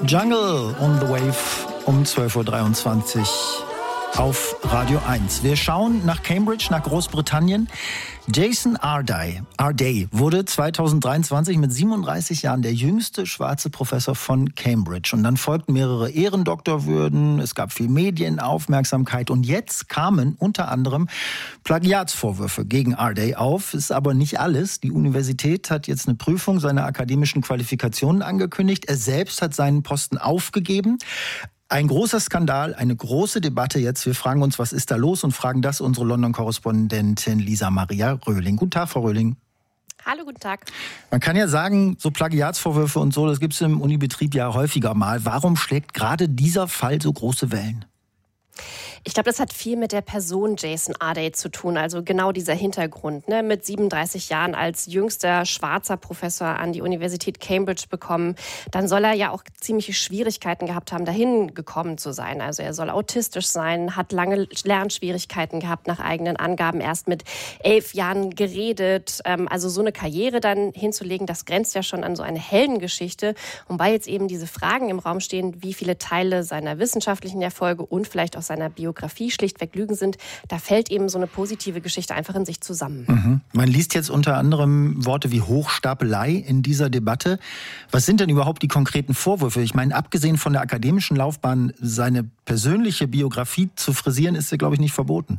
Jungle on the Wave um 12.23 Uhr auf Radio 1. Wir schauen nach Cambridge, nach Großbritannien. Jason Arday wurde 2023 mit 37 Jahren der jüngste schwarze Professor von Cambridge. Und dann folgten mehrere Ehrendoktorwürden, es gab viel Medienaufmerksamkeit und jetzt kamen unter anderem Plagiatsvorwürfe gegen Arday auf. Ist aber nicht alles. Die Universität hat jetzt eine Prüfung seiner akademischen Qualifikationen angekündigt. Er selbst hat seinen Posten aufgegeben. Ein großer Skandal, eine große Debatte jetzt. Wir fragen uns, was ist da los und fragen das unsere London-Korrespondentin Lisa Maria Röhling. Guten Tag, Frau Röhling. Hallo, guten Tag. Man kann ja sagen, so Plagiatsvorwürfe und so, das gibt es im Unibetrieb ja häufiger mal. Warum schlägt gerade dieser Fall so große Wellen? Ich glaube, das hat viel mit der Person Jason Arday zu tun, also genau dieser Hintergrund. Ne? Mit 37 Jahren als jüngster schwarzer Professor an die Universität Cambridge bekommen. Dann soll er ja auch ziemliche Schwierigkeiten gehabt haben, dahin gekommen zu sein. Also er soll autistisch sein, hat lange Lernschwierigkeiten gehabt, nach eigenen Angaben erst mit 11 Jahren geredet. Also so eine Karriere dann hinzulegen, das grenzt ja schon an so eine Heldengeschichte. Und weil jetzt eben diese Fragen im Raum stehen, wie viele Teile seiner wissenschaftlichen Erfolge und vielleicht auch seiner Biografie schlichtweg Lügen sind, da fällt eben so eine positive Geschichte einfach in sich zusammen. Mhm. Man liest jetzt unter anderem Worte wie Hochstapelei in dieser Debatte. Was sind denn überhaupt die konkreten Vorwürfe? Ich meine, abgesehen von der akademischen Laufbahn, seine persönliche Biografie zu frisieren, ist ja, glaube ich, nicht verboten.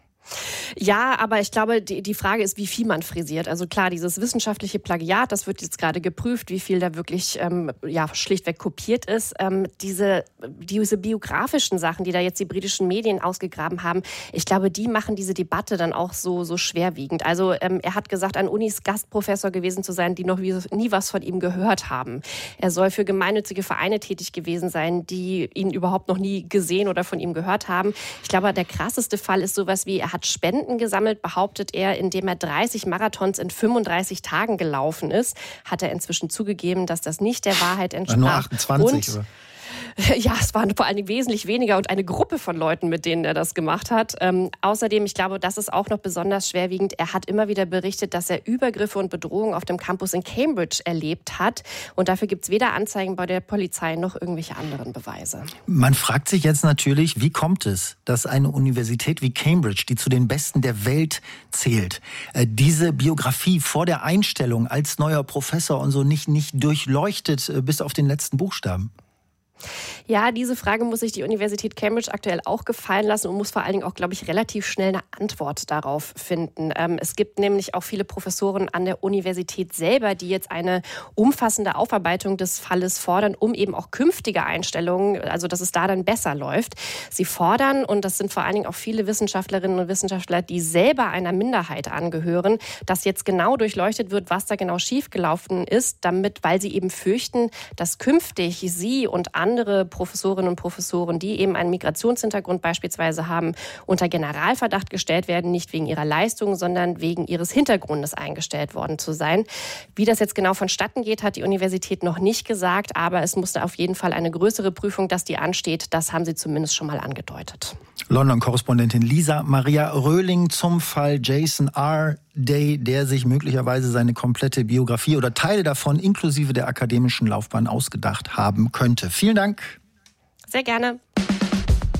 Ja, aber ich glaube, die Frage ist, wie viel man frisiert. Also klar, dieses wissenschaftliche Plagiat, das wird jetzt gerade geprüft, wie viel da wirklich schlichtweg kopiert ist. Diese biografischen Sachen, die da jetzt die britischen Medien ausgegraben haben, ich glaube, die machen diese Debatte dann auch so schwerwiegend. Also er hat gesagt, an Unis Gastprofessor gewesen zu sein, die noch nie was von ihm gehört haben. Er soll für gemeinnützige Vereine tätig gewesen sein, die ihn überhaupt noch nie gesehen oder von ihm gehört haben. Ich glaube, der krasseste Fall ist sowas wie, er hat Spenden gesammelt, behauptet er, indem er 30 Marathons in 35 Tagen gelaufen ist. Hat er inzwischen zugegeben, dass das nicht der Wahrheit entsprach. Nur 28, oder? Ja, es waren vor allen Dingen wesentlich weniger und eine Gruppe von Leuten, mit denen er das gemacht hat. Außerdem, ich glaube, das ist auch noch besonders schwerwiegend, er hat immer wieder berichtet, dass er Übergriffe und Bedrohungen auf dem Campus in Cambridge erlebt hat. Und dafür gibt es weder Anzeigen bei der Polizei noch irgendwelche anderen Beweise. Man fragt sich jetzt natürlich, wie kommt es, dass eine Universität wie Cambridge, die zu den Besten der Welt zählt, diese Biografie vor der Einstellung als neuer Professor und so nicht durchleuchtet bis auf den letzten Buchstaben? Ja, diese Frage muss sich die Universität Cambridge aktuell auch gefallen lassen und muss vor allen Dingen auch, glaube ich, relativ schnell eine Antwort darauf finden. Es gibt nämlich auch viele Professoren an der Universität selber, die jetzt eine umfassende Aufarbeitung des Falles fordern, um eben auch künftige Einstellungen, also dass es da dann besser läuft. Sie fordern, und das sind vor allen Dingen auch viele Wissenschaftlerinnen und Wissenschaftler, die selber einer Minderheit angehören, dass jetzt genau durchleuchtet wird, was da genau schiefgelaufen ist, weil sie eben fürchten, dass künftig sie und andere Professorinnen und Professoren, die eben einen Migrationshintergrund beispielsweise haben, unter Generalverdacht gestellt werden, nicht wegen ihrer Leistung, sondern wegen ihres Hintergrundes eingestellt worden zu sein. Wie das jetzt genau vonstatten geht, hat die Universität noch nicht gesagt, aber es musste auf jeden Fall eine größere Prüfung, dass die ansteht. Das haben sie zumindest schon mal angedeutet. London-Korrespondentin Lisa Maria Röhling zum Fall Jason Arday, der sich möglicherweise seine komplette Biografie oder Teile davon inklusive der akademischen Laufbahn ausgedacht haben könnte. Vielen Dank. Sehr gerne.